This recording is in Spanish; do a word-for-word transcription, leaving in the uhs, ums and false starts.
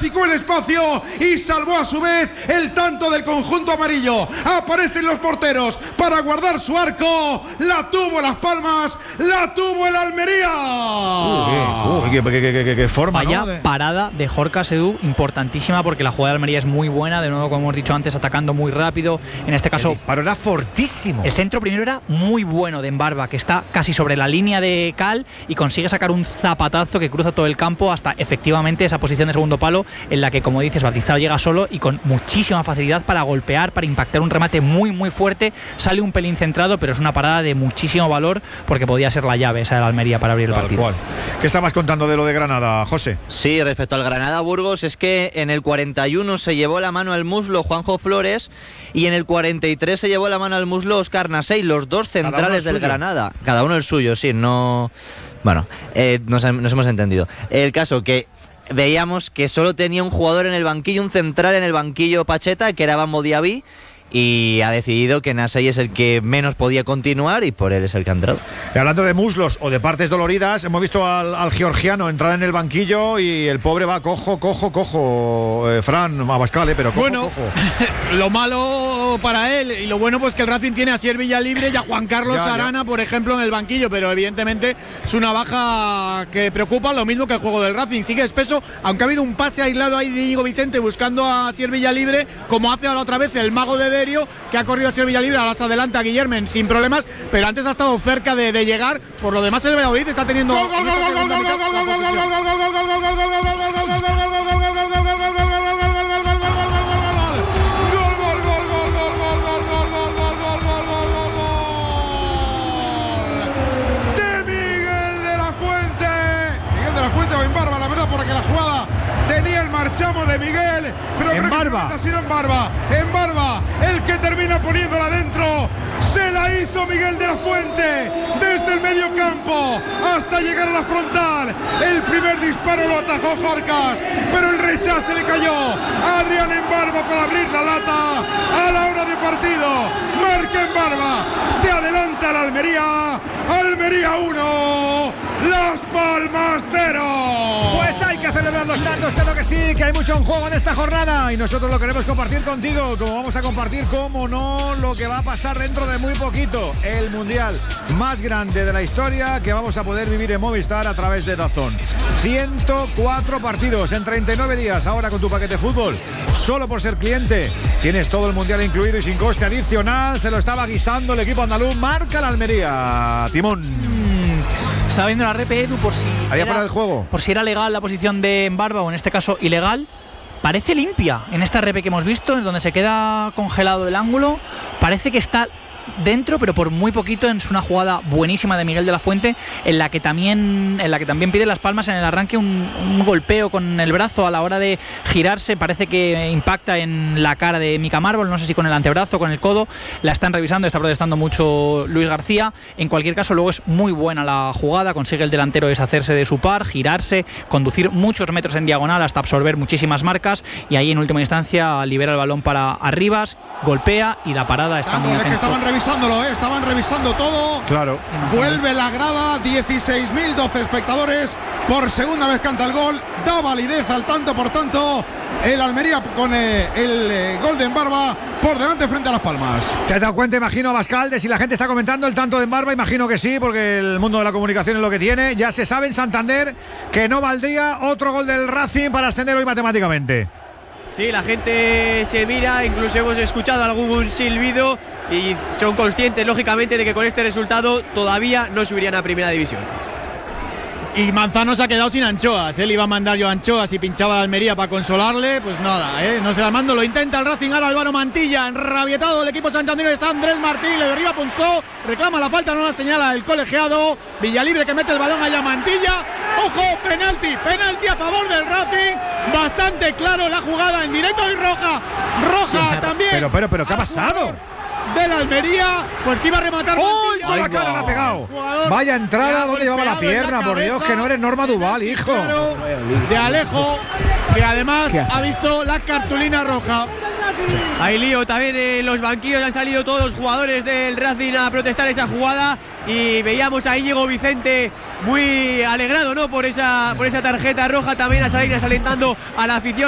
achicó el espacio y salvó a su vez el tanto del conjunto amarillo. Aparecen los porteros para guardar su arco. La tuvo Las Palmas, la tuvo el Almería. Uy, qué, qué, qué, qué, qué forma, Vaya ¿no? de... parada de Jorcas, Edu, importantísima, porque la jugada de Almería es muy buena, de nuevo, como hemos dicho antes, atacando muy rápido. En este caso, el disparo era fortísimo. El centro primero era muy bueno de Embarba, que está casi sobre la línea de cal y consigue sacar un zapatazo que cruza todo el campo hasta efectivamente esa posición de segundo palo, en la que, como dices, Baptistao llega solo y con muchísima facilidad para golpear, para impactar un remate muy muy fuerte. Sale un pelín centrado, pero es una parada de muchísimo valor, porque podía ser la llave esa de la Almería para abrir el Tal partido. cual. ¿Qué estabas contando de lo de Granada, José? Sí, respecto al Granada-Burgos, es que en el cuarenta y uno se llevó la mano al muslo Juanjo Flores y en el cuarenta y tres se llevó la mano al muslo Óscar Nasey, los dos centrales del suyo. Granada. Cada uno el suyo, sí, no... Bueno, eh, nos, nos hemos entendido. El caso que veíamos que solo tenía un jugador en el banquillo, un central en el banquillo Pacheta, que era Bambo Diaby, y ha decidido que Nasey es el que menos podía continuar y por él es el que ha entrado. Y hablando de muslos o de partes doloridas, hemos visto al, al georgiano entrar en el banquillo y el pobre va cojo, cojo, cojo. Eh, Fran, Abascal, eh, pero cojo, bueno, cojo. Lo malo para él y lo bueno pues que el Racing tiene a Sier Villalibre y a Juan Carlos Ya, ya. Arana, por ejemplo, en el banquillo, pero evidentemente es una baja que preocupa, lo mismo que el juego del Racing. Sigue espeso, aunque ha habido un pase aislado ahí de Íñigo Vicente buscando a Sier Villalibre, como hace ahora otra vez el mago de Derio, que ha corrido a Sier Villalibre, ahora se adelanta a Guillermen sin problemas, pero antes ha estado cerca de, de llegar. Por lo demás el Valladolid está teniendo tenía el marchamo de Miguel, pero en creo Barba. que ha sido en Barba, en Barba, el que termina poniéndola dentro. Se la hizo Miguel de la Fuente desde el medio campo hasta llegar a la frontal. El primer disparo lo atajó Jorcas, pero el rechace le cayó a Adrián en Barba para abrir la lata a la hora de partido. Marca en Barba, se adelanta la Almería. Almería uno, Las Palmas cero. Pues hay que celebrar los tantos, claro que sí, que hay mucho en juego en esta jornada y nosotros lo queremos compartir contigo, como vamos a compartir, como no, lo que va a pasar dentro de muy poquito, el mundial más grande de la historia que vamos a poder vivir en Movistar a través de DAZN. ciento cuatro partidos en treinta y nueve días, ahora con tu paquete fútbol, solo por ser cliente, tienes todo el mundial incluido y sin coste adicional. Se lo estaba guisando el equipo andaluz. Marca la Almería, Timón. Estaba viendo la rep, Edu, por si ¿Había era, fuera del juego? por si era legal la posición de Embarba, o en este caso ilegal. Parece limpia en esta rep que hemos visto, en donde se queda congelado el ángulo. Parece que está dentro, pero por muy poquito. Es una jugada buenísima de Miguel de la Fuente, en la que también en la que también pide Las Palmas en el arranque un, un golpeo con el brazo a la hora de girarse. Parece que impacta en la cara de Mika Marvel, no sé si con el antebrazo o con el codo. La están revisando, está protestando mucho Luis García. En cualquier caso, luego es muy buena la jugada, consigue el delantero deshacerse de su par, girarse, conducir muchos metros en diagonal hasta absorber muchísimas marcas, y ahí en última instancia libera el balón para Arribas, golpea y la parada está muy Dándole que atento. estaban revisándolo, ¿eh? Estaban revisando todo. Claro. Vuelve la grada, dieciséis mil doce espectadores. Por segunda vez canta el gol. Da validez al tanto por tanto. El Almería con eh, el eh, gol de Embarba por delante frente a Las Palmas. ¿Te has dado cuenta, imagino, Abascal, de si la gente está comentando el tanto de Embarba? Imagino que sí, porque el mundo de la comunicación es lo que tiene. Ya se sabe en Santander que no valdría otro gol del Racing para ascender hoy matemáticamente. Sí, la gente se mira, incluso hemos escuchado algún silbido y son conscientes, lógicamente, de que con este resultado todavía no subirían a Primera División. Y Manzano se ha quedado sin anchoas. Él iba a mandar yo anchoas y pinchaba la Almería para consolarle. Pues nada, ¿eh? No se la mando. Lo intenta el Racing. Ahora Álvaro Mantilla. Enrabietado el equipo santanderino. Está Andrés Martín. Le derriba Punzó. Reclama la falta. No la señala el colegiado. Villalibre que mete el balón allá a Mantilla. ¡Ojo! Penalti. Penalti a favor del Racing. Bastante claro la jugada en directo y roja. Roja también. Pero, pero, pero, ¿qué ha pasado? De la Almería, pues que iba a rematar. ¡Uy! Con la cara le ha pegado. Vaya entrada, ¿dónde llevaba la pierna? Por Dios, que no eres Norma Duval, hijo. Claro, de Alejo, que además ha visto la cartulina roja. Hay lío también en los banquillos, han salido todos los jugadores del Racing a protestar esa jugada y veíamos a Íñigo Vicente muy alegrado, ¿no? por esa, por esa tarjeta roja, también a Salinas alentando a la afición.